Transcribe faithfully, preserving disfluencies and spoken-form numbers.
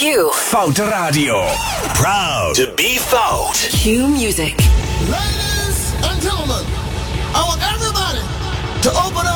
Q. Foute Radio. Proud to be fout. Q Music. Ladies and gentlemen, I want everybody to open